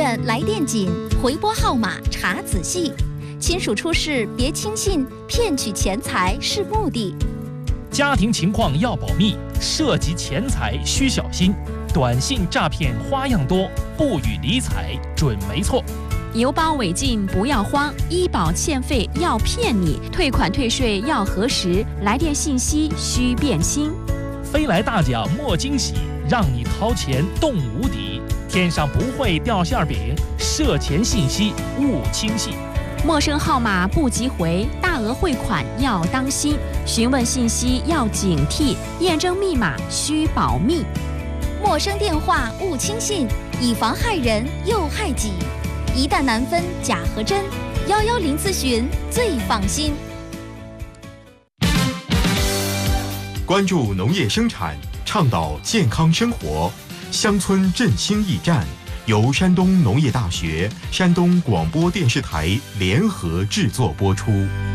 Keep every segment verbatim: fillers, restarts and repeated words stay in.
的来电紧，回拨号码查仔细。亲属出事别轻信，骗取钱财是目的。 家庭情况要保密，涉及钱财需小心。短信诈骗花样多，不予理睬准没错。 邮包违禁不要慌，医保欠费要骗你，退款退税要核实，来电信息需辨清。 飞来大奖莫惊喜，让你掏钱动无底。天上不会掉馅饼，涉钱信息勿轻信。 陌生号码不急回，大额汇款要当心，询问信息要警惕，验证密码需保密。 陌生电话勿轻信，以防害人又害己。一旦难分假和真，幺幺零咨询最放心。 关注农业生产，倡导健康生活，乡村振兴驿站。由山东农业大学、山东广播电视台联合制作播出。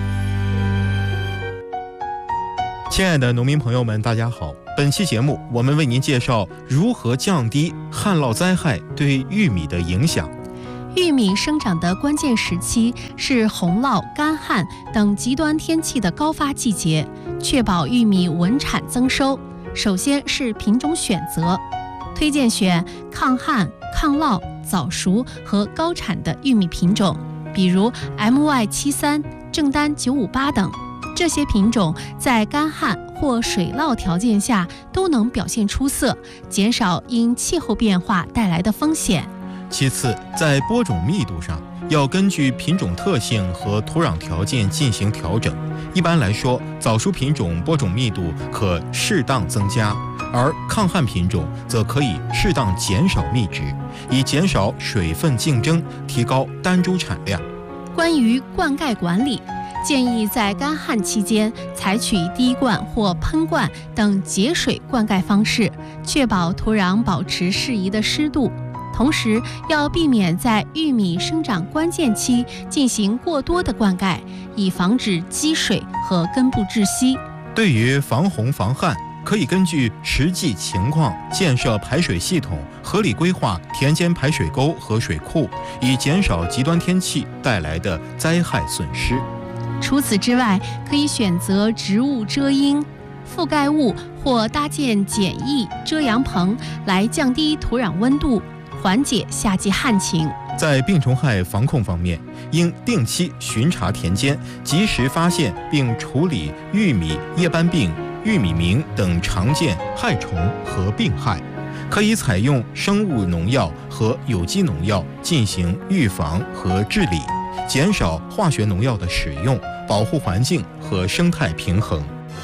亲爱的农民朋友们，大家好！本期节目，我们为您介绍如何降低旱涝灾害对玉米的影响。 玉米生长的关键时期是洪涝、干旱等极端天气的高发季节，确保玉米稳产增收。首先是品种选择，推荐选抗旱、抗涝、早熟和高产的玉米品种，比如 M Y 七三、正丹九五八等。这些品种在干旱或水涝条件下都能表现出色，减少因气候变化带来的风险。 其次，在播种密度上，要根据品种特性和土壤条件进行调整。一般来说，早熟品种播种密度可适当增加，而抗旱品种则可以适当减少密值，以减少水分竞争，提高单株产量。 关于灌溉管理，建议在干旱期间采取滴灌或喷灌等节水灌溉方式，确保土壤保持适宜的湿度。同时，要避免在玉米生长关键期进行过多的灌溉，以防止积水和根部窒息。 对于防洪防旱，可以根据实际情况建设排水系统，合理规划田间排水沟和水库，以减少极端天气带来的灾害损失。 除此之外，可以选择植物遮阴、覆盖物或搭建简易遮阳棚来降低土壤温度，缓解夏季旱情。 在病虫害防控方面，应定期巡查田间，及时发现并处理玉米叶斑病、玉米螟等常见害虫和病害。可以采用生物农药和有机农药进行预防和治理，减少化学农药的使用，保护环境和生态平衡。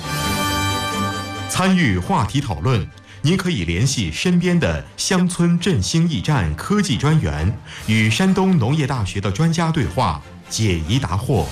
参与话题讨论，您可以联系身边的乡村振兴驿站科技专员，与山东农业大学的专家对话，解疑答惑。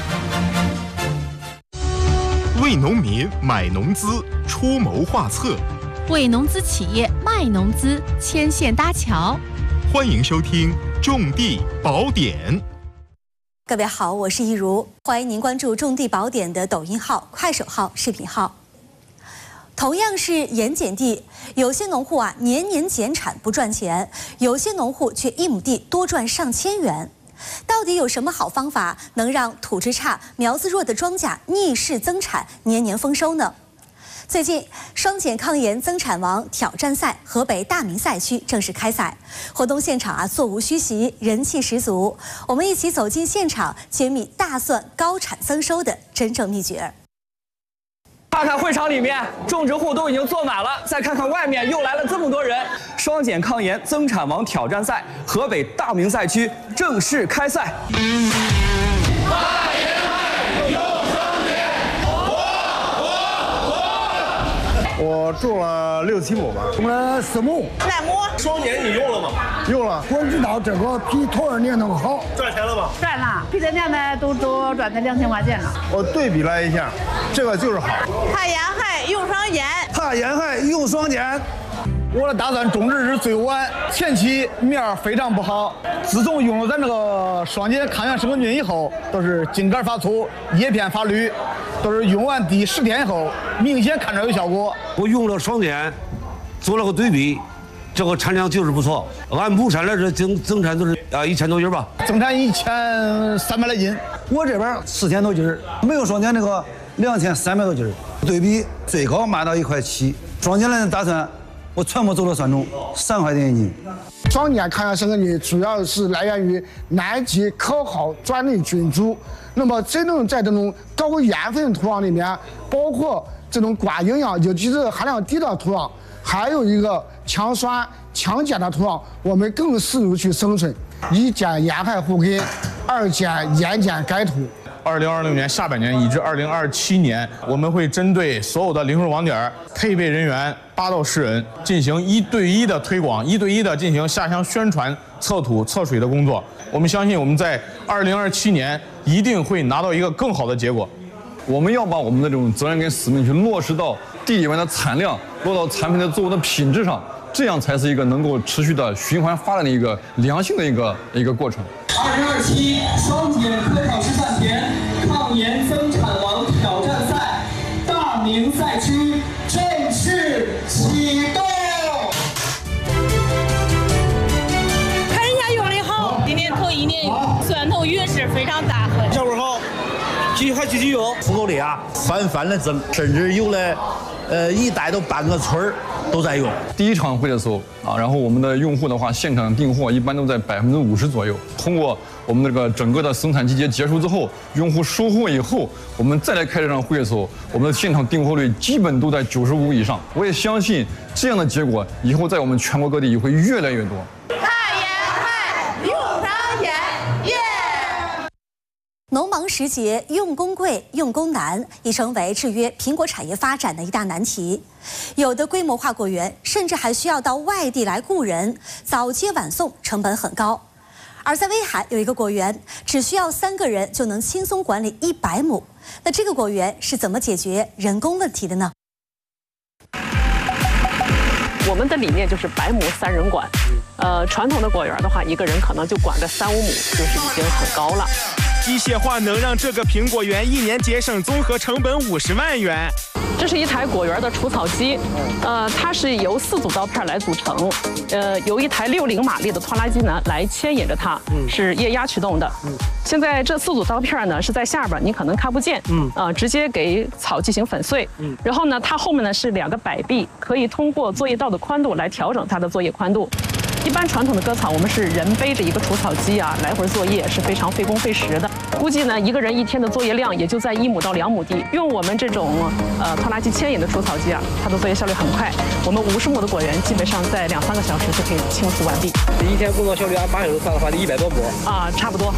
为农民买农资，出谋划策； 为农资企业卖农资，牵线搭桥。 欢迎收听《种地宝典》。 各位好，我是一如，欢迎您关注《种地宝典》的抖音号、快手号、视频号。同样是盐碱地，有些农户啊年年减产不赚钱，有些农户却一亩地多赚上千元。到底有什么好方法能让土质差、苗子弱的庄稼逆势增产、年年丰收呢？最近，双碱抗盐增产王挑战赛河北大名赛区正式开赛，活动现场啊座无虚席，人气十足。我们一起走进现场，揭秘大蒜高产增收的真正秘诀。 看看会场里面，种植户都已经坐满了，再看看外面又来了这么多人。双碱抗盐增产王挑战赛河北大名赛区正式开赛。 我种了六七亩吧，种了四亩。 耐磨。 双碱你用了吗？用了。我知道这个比头二年那个好。赚钱了吗？ 赚了，比这年呢都都赚了两千块钱了。 我对比了一下，这个就是好。 怕烟害用双碱。 怕烟害用双碱。我的大蒜种植日最晚，前期面儿非常不好。自从用了咱这个双碱抗原生根菌以后，都是茎杆发粗，叶片发绿，都是用完第十天以后明显看着有效果。 我用了双碱，做了个对比， 这个产量就是不错。按亩产来说，增增产都是啊一千多斤吧， 增产一千三百来斤。我这边四千多斤，没有双减那个两千三百多斤，对比最高卖到一块七。双减的打算，我全部走了算中，三块钱一斤。 双减抗氧生根菌主要是来源于南极可好专利菌株。那么只能在这种高盐分土壤里面，包括这种寡营养，尤其是含量低的土壤，还有一个强酸强碱的土壤，我们更适合去生存。一减盐害护根，二减盐碱改土。 二零二六年下半年以至二零二七年，我们会针对所有的零售网点配备人员八到十人，进行一对一的推广，一对一的进行下乡宣传、测土、测水的工作。我们相信我们在二零二七年一定会拿到一个更好的结果。 我们要把我们的这种责任跟使命去落实到地里面的产量，落到产品的作物的品质上，这样才是一个能够持续的循环发展的一个良性的一个一个过程。 二零二七双减科考试赛前抗盐增产王挑战赛大明赛区正式启动。 看人家用的好，今年头一年蒜头运势非常大和。 效果好，继续还继续用，复购率啊翻番的增，甚至有的呃一带都半个村儿都在用。 第一场会的时候啊，然后我们的用户的话，现场订货一般都在百分之五十左右。通过我们这个整个的生产季节结束之后，用户收货以后，我们再来开这场会的时候，我们的现场订货率基本都在九十五以上。我也相信这样的结果以后在我们全国各地也会越来越多。 农忙时节，用工贵、用工难，已成为制约苹果产业发展的一大难题。有的规模化果园甚至还需要到外地来雇人，早接晚送，成本很高。而在威海有一个果园，只需要三个人就能轻松管理一百亩。那这个果园是怎么解决人工问题的呢？ 我们的理念就是百亩三人管。呃，传统的果园的话，一个人可能就管个三五亩，就是已经很高了。 机械化能让这个苹果园一年节省综合成本五十万元。 这是一台果园的除草机，呃，它是由四组刀片来组成，呃，由一台六零马力的拖拉机呢来牵引着它，是液压驱动的。现在这四组刀片呢是在下边，你可能看不见，嗯，啊、呃，直接给草进行粉碎。嗯，然后呢，它后面呢是两个摆臂，可以通过作业道的宽度来调整它的作业宽度。一般传统的割草，我们是人背着一个除草机啊，来回作业是非常费工费时的。估计呢，一个人一天的作业量也就在一亩到两亩地。用我们这种呃拖拉机牵引的除草机啊，它的作业效率很快。我们五十亩的果园基本上在两三个小时就可以清除完毕。 一天工作效率按八小时算的话，得一百多亩啊，差不多。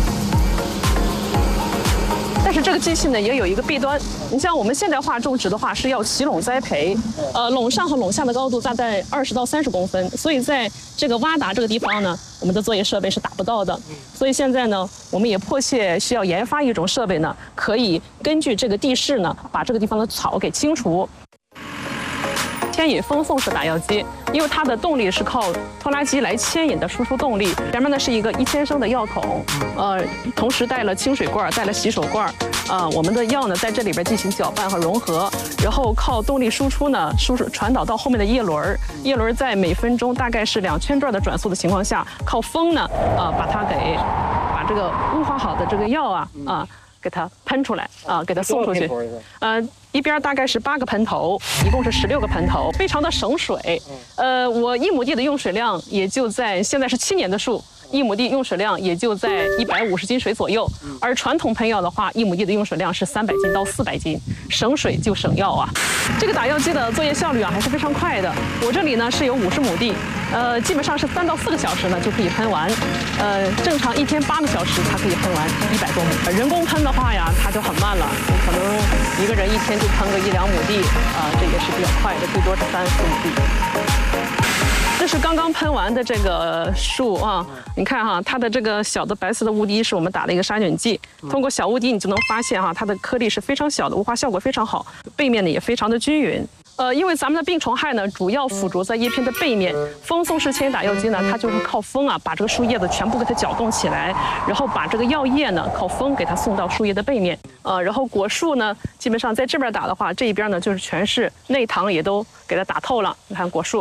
但是这个机器呢也有一个弊端，你像我们现代化种植的话是要齐垄栽培，呃，垄上和垄下的高度大概二十到三十公分，所以在这个洼达这个地方呢，我们的作业设备是达不到的。所以现在呢，我们也迫切需要研发一种设备呢，可以根据这个地势呢，把这个地方的草给清除。牵引风送式打药机，因为它的动力是靠拖拉机来牵引的输出动力。前面呢是一个一千升的药桶，呃，同时带了清水罐，带了洗手罐，啊、呃，我们的药呢在这里边进行搅拌和融合，然后靠动力输出呢输出传导到后面的叶轮，叶轮在每分钟大概是两千转的转速的情况下，靠风呢，啊、呃，把它给把这个雾化好的这个药啊啊。给它喷出来啊，给它送出去。呃，一边大概是八个喷头，一共是十六个喷头，非常的省水。呃，我一亩地的用水量也就在现在是七年的树，一亩地用水量也就在一百五十斤水左右。而传统喷药的话，一亩地的用水量是三百斤到四百斤，省水就省药啊。这个打药机的作业效率啊还是非常快的。我这里呢是有五十亩地，呃，基本上是三到四个小时呢就可以喷完。呃，正常一天八个小时才可以喷完一百多亩。人工喷的话呀，它就很慢了，可能一个人一天就喷个一两亩地啊、呃，这也是比较快的，最多是三四亩地。这是刚刚喷完的这个树啊，你看哈，它的这个小的白色的雾滴是我们打了一个杀菌剂，通过小雾滴你就能发现哈，它的颗粒是非常小的，雾化效果非常好，背面呢也非常的均匀。呃，因为咱们的病虫害呢，主要附着在叶片的背面，风送式牵引打药机呢，它就是靠风啊，把这个树叶子全部给它搅动起来，然后把这个药液呢，靠风给它送到树叶的背面。呃，然后果树呢，基本上在这边打的话，这一边呢就是全是内糖也都给它打透了，你看果树。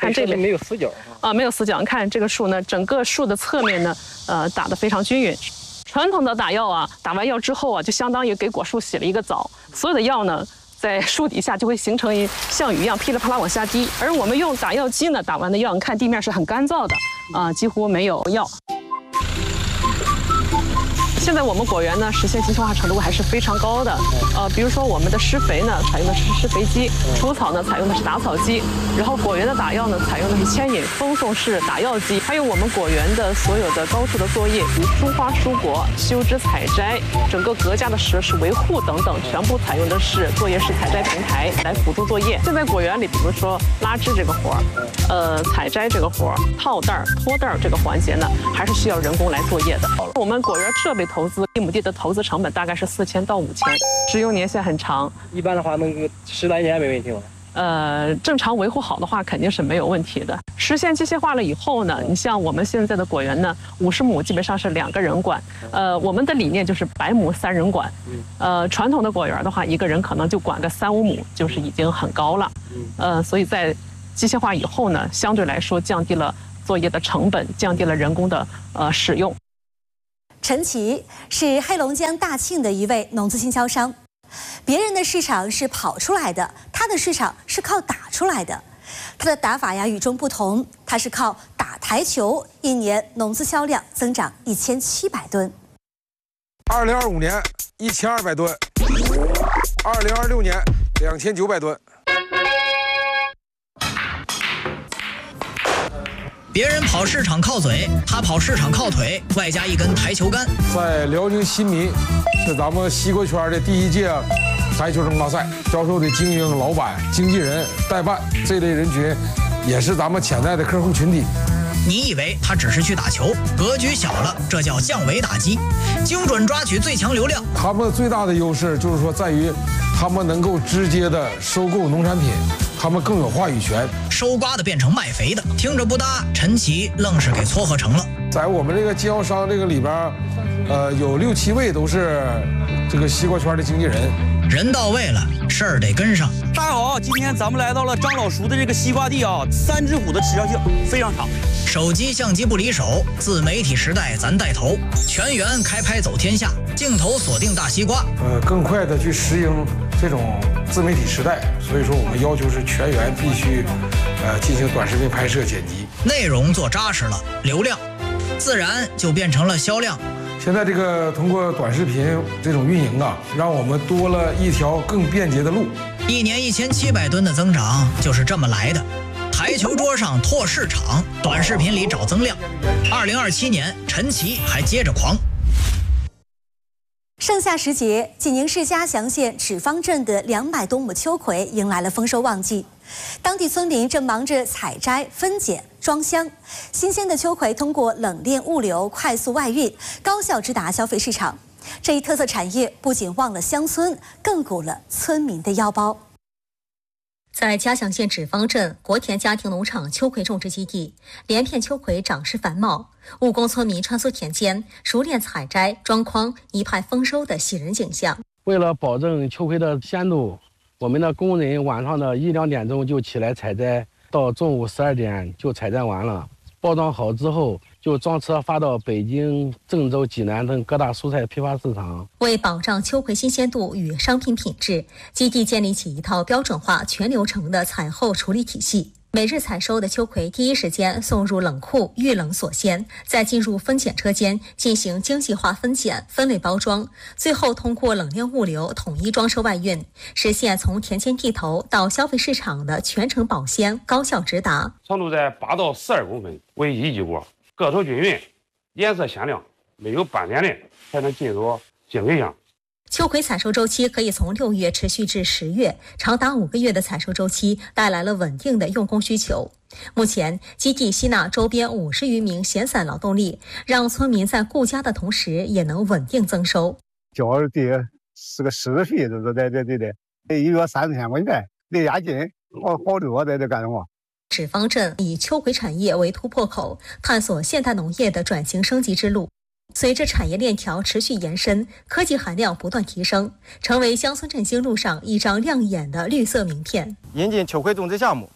看这里没有死角啊，没有死角。你看这个树呢，整个树的侧面呢，呃，打得非常均匀。传统的打药啊，打完药之后啊，就相当于给果树洗了一个澡，所有的药呢，在树底下就会形成一像雨一样噼里啪啦往下滴。而我们用打药机呢，打完的药，你看地面是很干燥的啊，几乎没有药。现在我们果园呢，实现机械化程度还是非常高的。呃，比如说我们的施肥呢，采用的是施肥机；除草呢，采用的是打草机；然后果园的打药呢，采用的是牵引风送式打药机。还有我们果园的所有的高处的作业，如疏花疏果、修枝采摘、整个隔架的设施维护等等，全部采用的是作业式采摘平台来辅助作业。现在果园里，比如说拉枝这个活儿，呃，采摘这个活儿、套袋儿、脱袋儿这个环节呢，还是需要人工来作业的。我们果园设备投资一亩地的投资成本大概是四千到五千，使用年限很长。 一般的话，能十来年没问题吗？ 呃，正常维护好的话，肯定是没有问题的。实现机械化了以后呢，你像我们现在的果园呢，五十亩基本上是两个人管。呃，我们的理念就是百亩三人管。呃，传统的果园的话，一个人可能就管个三五亩，就是已经很高了。呃，所以在机械化以后呢，相对来说降低了作业的成本，降低了人工的呃使用。 陈琦是黑龙江大庆的一位农资经销商，别人的市场是跑出来的，他的市场是靠打出来的。他的打法呀与众不同，他是靠打台球，一年农资销量增长一千七百吨。 二零二五年一千二百吨，二零二六年两千九百吨。 别人跑市场靠嘴，他跑市场靠腿，外加一根台球杆。 在辽宁新民是咱们西瓜圈的第一届台球争霸赛，销售的精英、老板、经纪人、代办这类人群，也是咱们潜在的客户群体。 你以为他只是去打球，格局小了，这叫降维打击，精准抓取最强流量。 他们最大的优势就是说，在于他们能够直接的收购农产品。他们更有话语权， 收刮的变成卖肥的，听着不搭，陈琦愣是给撮合成了。 在我们这个经销商这个里边，呃，有六七位都是这个西瓜圈的经纪人。 人到位了，事儿得跟上。 大家好，今天咱们来到了张老叔的这个西瓜地啊，三只虎的持效性非常长。 手机相机不离手，自媒体时代咱带头，全员开拍走天下，镜头锁定大西瓜。 呃，更快的去适应这种自媒体时代，所以说我们要求是全员必须，呃，进行短视频拍摄剪辑， 内容做扎实了，流量自然就变成了销量。 现在这个通过短视频这种运营啊，让我们多了一条更便捷的路。 一年一千七百吨的增长就是这么来的。台球桌上拓市场，短视频里找增量。二零二七年，陈琦还接着狂。 盛夏时节，济宁市嘉祥县赤方镇的两百多亩秋葵迎来了丰收旺季，当地村民正忙着采摘、分拣、装箱，新鲜的秋葵通过冷链物流快速外运，高效直达消费市场。这一特色产业不仅旺了乡村，更鼓了村民的腰包。在嘉祥县纸坊镇国田家庭农场秋葵种植基地，连片秋葵长势繁茂，务工村民穿梭田间，熟练采摘、装筐，一派丰收的喜人景象。 为了保证秋葵的鲜度，我们的工人晚上的一两点钟就起来采摘，到中午十二点就采摘完了，包装好之后就装车发到北京、郑州、济南等各大蔬菜批发市场。 为保障秋葵新鲜度与商品品质，基地建立起一套标准化、全流程的采后处理体系。每日采收的秋葵第一时间送入冷库预冷锁鲜，再进入分拣车间进行精细化分拣、分类包装，最后通过冷链物流统一装车外运，实现从田间地头到消费市场的全程保鲜、高效直达。 长度在八到十二公分为一级果，个头均匀，颜色鲜亮，没有斑点的才能进入经纬箱。 秋葵采收周期可以从六月持续至十月，长达五个月的采收周期带来了稳定的用工需求。目前，基地吸纳周边五十余名闲散劳动力，让村民在顾家的同时也能稳定增收。 交的是个市费，对对对对对，一月三千块钱的押金，好好多在这干活。 纸坊镇以秋葵产业为突破口，探索现代农业的转型升级之路。随着产业链条持续延伸，科技含量不断提升，成为乡村振兴路上一张亮眼的绿色名片。 引进秋葵种植项目，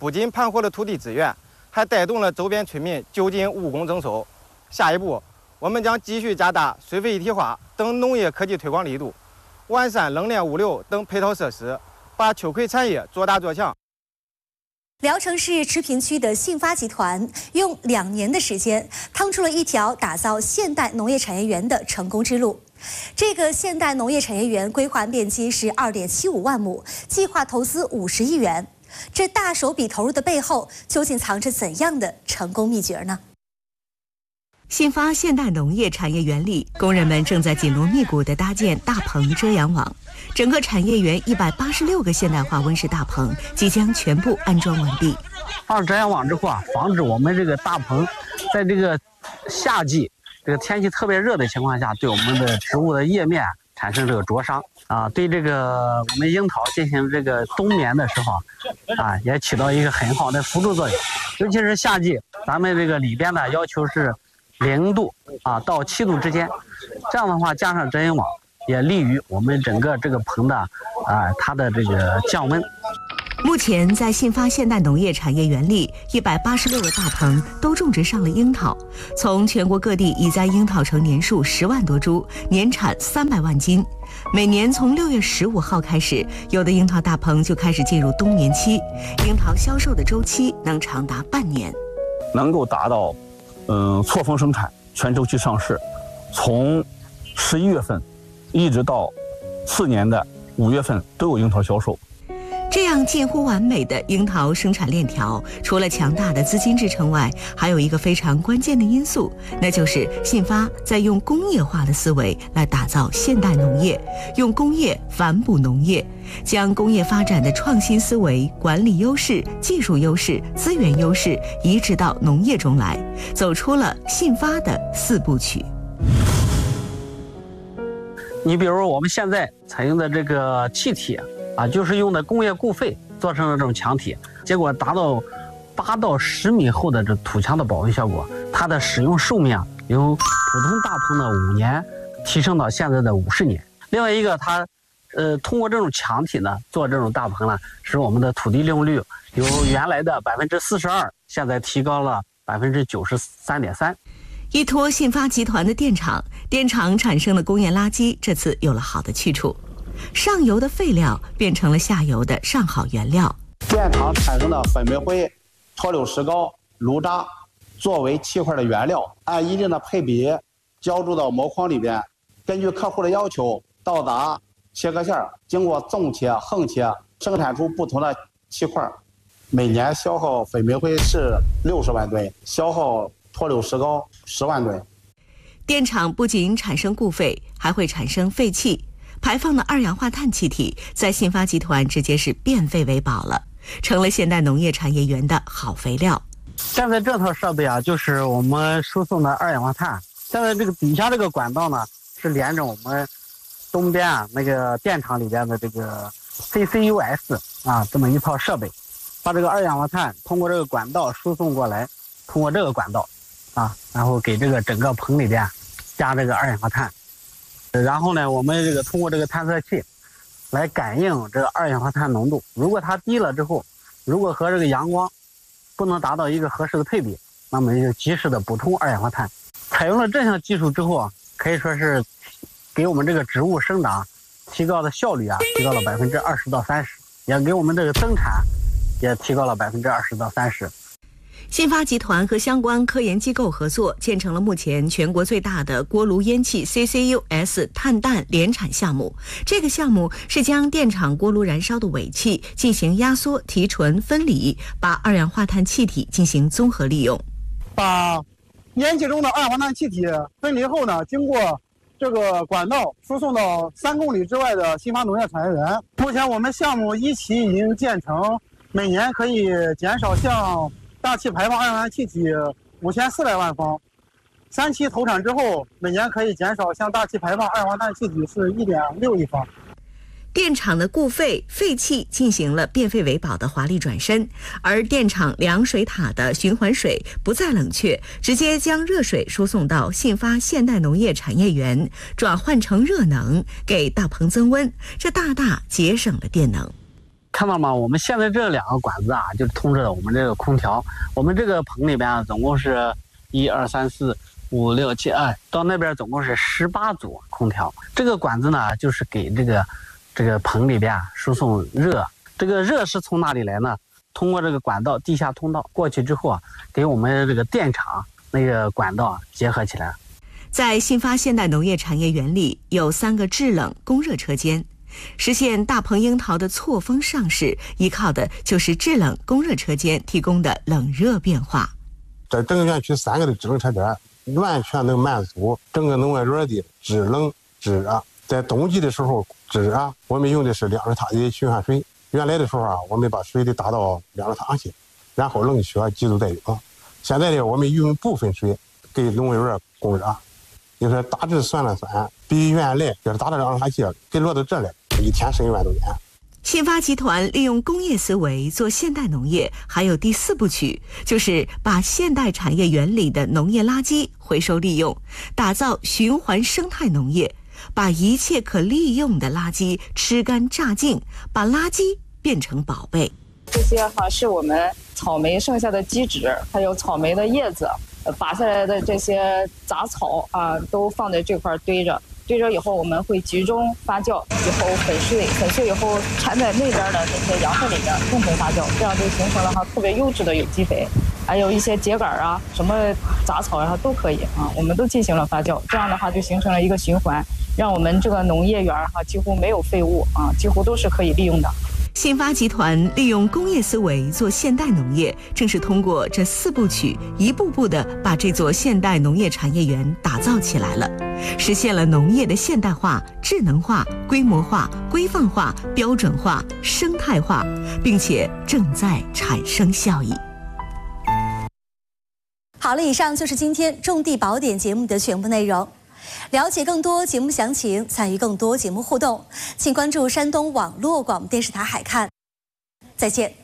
不仅盘活了土地资源，还带动了周边村民就近务工增收。下一步，我们将继续加大水肥一体化等农业科技推广力度，完善冷链物流等配套设施，把秋葵产业做大做强。 聊城市池坪区的信发集团用两年的时间，趟出了一条打造现代农业产业园的成功之路。这个现代农业产业园规划面积是二点七五万亩，计划投资五十亿元。这大手笔投入的背后，究竟藏着怎样的成功秘诀呢？ 信发现代农业产业园里，工人们正在紧锣密鼓地搭建大棚遮阳网。整个产业园一百八十六个现代化温室大棚即将全部安装完毕。 放上遮阳网之后啊，防止我们这个大棚在这个夏季这个天气特别热的情况下，对我们的植物的叶面产生这个灼伤啊，对这个我们樱桃进行这个冬眠的时候啊，也起到一个很好的辅助作用。尤其是夏季，咱们这个里边的要求是零度啊到七度之间，这样的话加上遮阴网，也利于我们整个这个棚的啊它的这个降温。 目前在信发现代农业产业园里，一百八十六个大棚都种植上了樱桃。从全国各地移栽樱桃成年数十万多株，年产三百万斤。每年从六月十五号开始，有的樱桃大棚就开始进入冬眠期，樱桃销售的周期能长达半年， 能够达到嗯错峰生产、全周期上市，从十一月份一直到次年的五月份都有樱桃销售。 这样近乎完美的樱桃生产链条，除了强大的资金支撑外，还有一个非常关键的因素，那就是信发在用工业化的思维来打造现代农业，用工业反哺农业，将工业发展的创新思维、管理优势、技术优势、资源优势移植到农业中来，走出了信发的四部曲。 你比如我们现在采用的这个气体啊，就是用的工业固废做成的这种墙体，结果达到八到十米厚的这土墙的保温效果，它的使用寿命啊，由普通大棚的五年提升到现在的五十年。另外一个，它呃通过这种墙体呢做这种大棚呢，使我们的土地利用率由原来的百分之四十二，现在提高了百分之九十三点三。 依托信发集团的电厂，电厂产生的工业垃圾这次有了好的去处。上游的废料变成了下游的上好原料。 电厂产生的粉煤灰、脱硫石膏、炉渣作为砌块的原料，按一定的配比浇筑到模框里边，根据客户的要求到达切割线，经过纵切、横切，生产出不同的砌块。每年消耗粉煤灰是六十万吨，消耗脱硫石膏十万吨。 电厂不仅产生固废，还会产生废气。排放的二氧化碳气体在信发集团直接是变废为宝了，成了现代农业产业园的好肥料。 现在这套设备啊，就是我们输送的二氧化碳。现在这个底下这个管道呢，是连着我们东边啊那个电厂里边的这个 C C U S 啊这么一套设备，把这个二氧化碳通过这个管道输送过来，通过这个管道啊，然后给这个整个棚里边加这个二氧化碳。然后呢，我们这个通过这个探测器来感应这个二氧化碳浓度，如果它低了之后，如果和这个阳光不能达到一个合适的配比，那么就及时的补充二氧化碳。采用了这项技术之后啊，可以说是给我们这个植物生长提高的效率啊，提高了百分之二十到三十，也给我们这个增产也提高了百分之二十到三十。 信发集团和相关科研机构合作，建成了目前全国最大的锅炉烟气 C C U S 碳氮联产项目。这个项目是将电厂锅炉燃烧的尾气进行压缩、提纯、分离，把二氧化碳气体进行综合利用。 把烟气中的二氧化碳气体分离后呢，经过这个管道输送到三公里之外的信发农业产业园。目前我们项目一期已经建成，每年可以减少向大气排放二氧化碳气体五千四百万方，三期投产之后，每年可以减少向大气排放二氧化碳气体是一点六亿方。 电厂的固废废气进行了变废为宝的华丽转身，而电厂凉水塔的循环水不再冷却，直接将热水输送到信发现代农业产业园，转换成热能给大棚增温，这大大节省了电能。 看到吗？我们现在这两个管子啊，就是通着我们这个空调。我们这个棚里边啊，总共是一二三四五六七，哎，到那边总共是十八组空调。这个管子呢，就是给这个这个棚里边啊输送热。这个热是从哪里来呢？通过这个管道，地下通道过去之后啊，给我们这个电厂那个管道结合起来。 在信发现代农业产业园里，有三个制冷供热车间。实现大棚樱桃的错峰上市，依靠的就是制冷供热车间提供的冷热变化。 在整个园区三个的制冷车间，完全能满足整个农业园的制冷制热。在冬季的时候，制热我们用的是两热塔的循环水。原来的时候啊，我们把水得打到两热塔去，然后冷却急速再用。现在呢，我们用部分水给农业园供热。就是大致算了算，比原来就是打到两热塔去，给落到这来。一天省一万多元。 信发集团利用工业思维做现代农业，还有第四部曲，就是把现代产业园里的农业垃圾回收利用，打造循环生态农业，把一切可利用的垃圾吃干榨净，把垃圾变成宝贝。 这些哈是我们草莓剩下的基质，还有草莓的叶子，拔下来的这些杂草啊，都放在这块堆着。堆着以后，我们会集中发酵，以后粉碎，粉碎以后掺在那边的这些羊粪里面共同发酵，这样就形成了哈特别优质的有机肥，还有一些秸秆啊、什么杂草啊都可以啊，我们都进行了发酵，这样的话就形成了一个循环，让我们这个农业园哈几乎没有废物啊，几乎都是可以利用的。 信发集团利用工业思维做现代农业，正是通过这四部曲，一步步地把这座现代农业产业园打造起来了，实现了农业的现代化、智能化、规模化、规范化、标准化、生态化，并且正在产生效益。 好了，以上就是今天种地宝典节目的全部内容。了解更多节目详情，参与更多节目互动，请关注山东网络广播电视台海看。再见。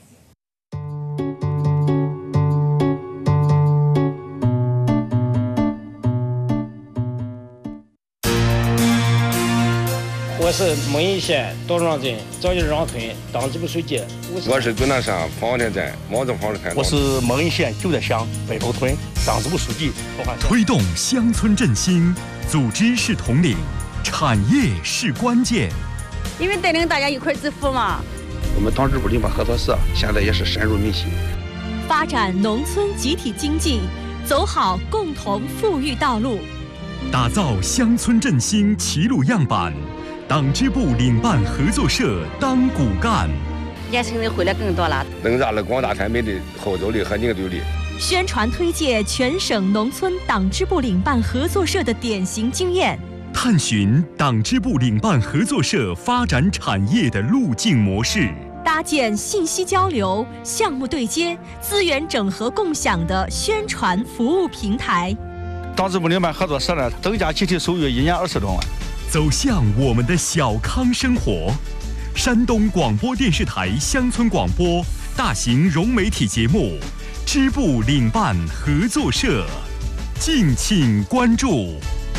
我是蒙阴县道庄镇赵家庄村党支部书记。 我是终南山黄田镇毛泽坊的村。 我是蒙阴县旧德乡北头村党支部书记。 推动乡村振兴，组织是统领，产业是关键。 因为带领大家一块致富嘛。 我们党支部林办合作社现在也是深入民心， 发展农村集体经济，走好共同富裕道路， 打造乡村振兴齐鲁样板。党支部领办合作社当骨干， 年轻人回来更多了， 增加了广大产品的后走力和凝聚力。 宣传推介全省农村党支部领办合作社的典型经验， 探寻党支部领办合作社发展产业的路径模式， 搭建信息交流、项目对接、资源整合共享的宣传服务平台。 党支部领办合作社呢，增加集体收入一年二十多万。 走向我们的小康生活。山东广播电视台乡村广播大型融媒体节目支部领办合作社，敬请关注。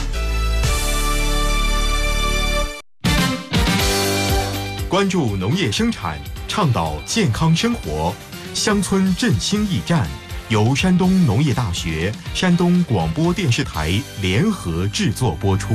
关注农业生产，倡导健康生活，乡村振兴驿站由山东农业大学、山东广播电视台联合制作播出。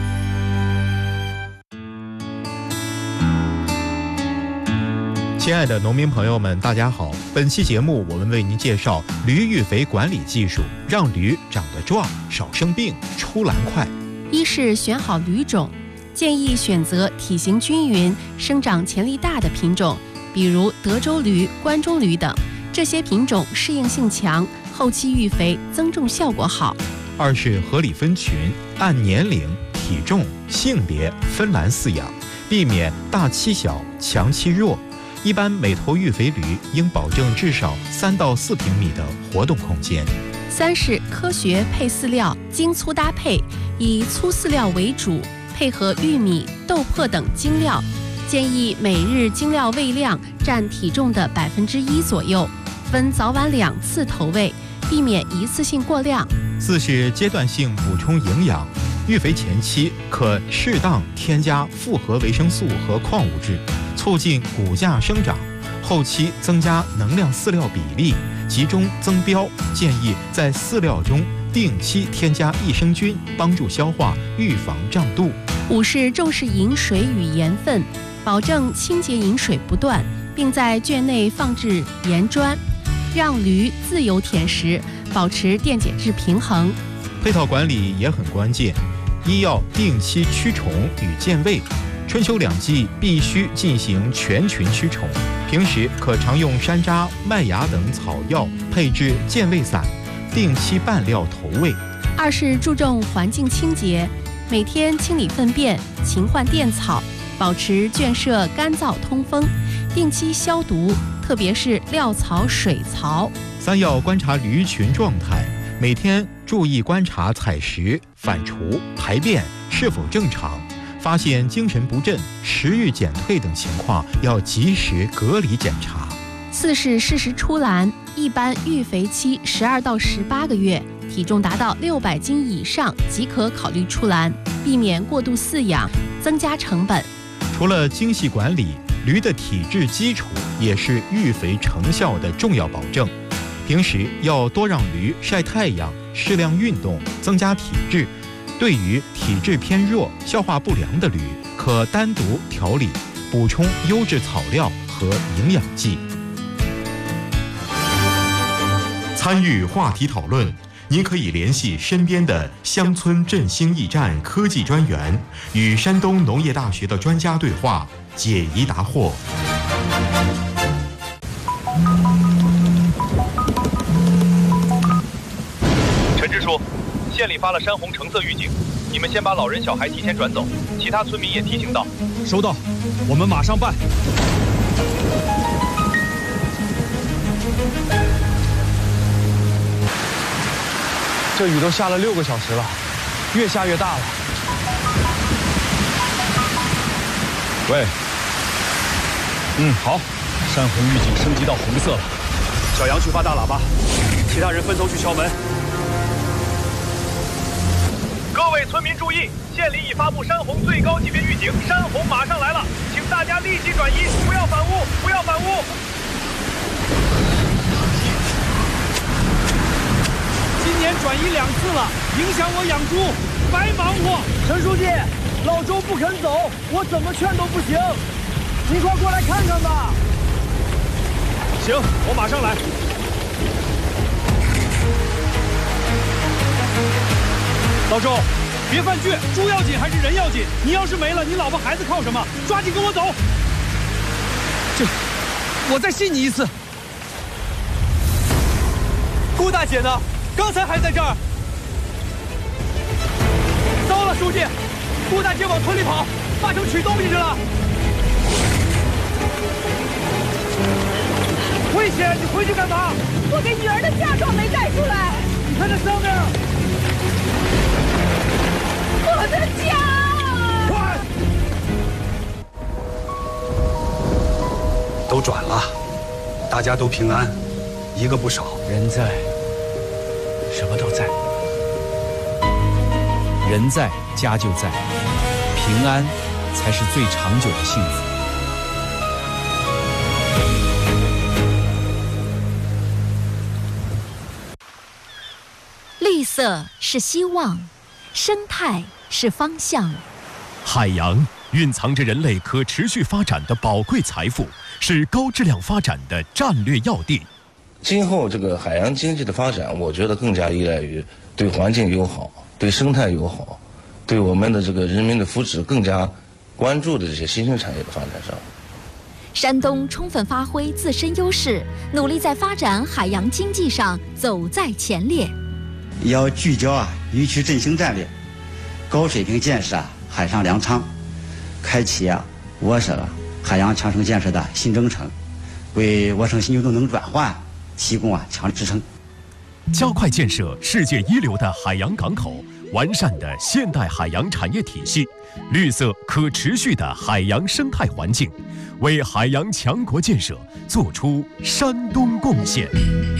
亲爱的农民朋友们，大家好！本期节目我们为您介绍驴育肥管理技术，让驴长得壮，少生病，出栏快。 一是选好驴种，建议选择体型均匀、生长潜力大的品种，比如德州驴、关中驴等，这些品种适应性强，后期育肥增重效果好。 二是合理分群，按年龄、体重、性别分栏饲养，避免大欺小、强欺弱。一般每头育肥驴应保证至少三到四平米的活动空间。 三是科学配饲料，精粗搭配，以粗饲料为主，配合玉米、豆粕等精料，建议每日精料喂量占体重的百分之一左右，分早晚两次投喂，避免一次性过量。 四是阶段性补充营养，育肥前期可适当添加复合维生素和矿物质。 促进骨架生长，后期增加能量饲料比例，集中增膘。建议在饲料中定期添加益生菌，帮助消化，预防胀肚。 五是重视饮水与盐分，保证清洁饮水不断，并在圈内放置盐砖，让驴自由舔食，保持电解质平衡。 配套管理也很关键，一要定期驱虫与健胃，春秋两季必须进行全群驱虫，平时可常用山楂、麦芽等草药配制健胃散，定期拌料投喂。 二是注重环境清洁，每天清理粪便，勤换垫草，保持圈舍干燥通风，定期消毒，特别是料槽、水槽。 三要观察驴群状态，每天注意观察采食、反刍、排便是否正常，发现精神不振、食欲减退等情况，要及时隔离检查。 四是适时出栏，一般育肥期十二到十八个月，体重达到六百斤以上即可考虑出栏，避免过度饲养，增加成本。 除了精细管理，驴的体质基础也是育肥成效的重要保证。平时要多让驴晒太阳，适量运动，增加体质。对于体质偏弱、消化不良的驴，可单独调理，补充优质草料和营养剂。 参与话题讨论，您可以联系身边的乡村振兴驿站科技专员，与山东农业大学的专家对话，解疑答惑。 陈支书，县里发了山洪橙色预警，你们先把老人小孩提前转走，其他村民也提醒到。 收到，我们马上办。这雨都下了六个小时了，越下越大了。喂，嗯，好，山洪预警升级到红色了。小杨去发大喇叭，其他人分头去敲门。 各位村民注意，县里已发布山洪最高级别预警，山洪马上来了，请大家立即转移，不要反屋，不要反屋。 今年转移两次了，影响我养猪，白忙活。陈书记，老周不肯走，我怎么劝都不行，你快过来看看吧。行，我马上来。老周，别犯倔，猪要紧还是人要紧？你要是没了，你老婆孩子靠什么？抓紧跟我走。这，我再信你一次。顾大姐呢？刚才还在这儿。糟了，书记，顾大姐往村里跑，八成取东西去了。危险！你回去干嘛？ 我给女儿的嫁妆没带出来。 你看这上面。 我的家！ 快！ 都转了，大家都平安，一个不少。 人在，什么都在。人在，家就在，平安才是最长久的幸福。 绿色是希望，生态是方向。 海洋蕴藏着人类可持续发展的宝贵财富，是高质量发展的战略要地。 今后这个海洋经济的发展，我觉得更加依赖于对环境友好、对生态友好、对我们的这个人民的福祉更加关注的这些新兴产业的发展上。 山东充分发挥自身优势，努力在发展海洋经济上走在前列。 要聚焦啊渔区振兴战略，高水平建设啊海上粮仓，开启啊我省海洋强省建设的新征程，为我省新旧动能转换提供啊强支撑。 加快建设世界一流的海洋港口，完善的现代海洋产业体系，绿色可持续的海洋生态环境，为海洋强国建设做出山东贡献。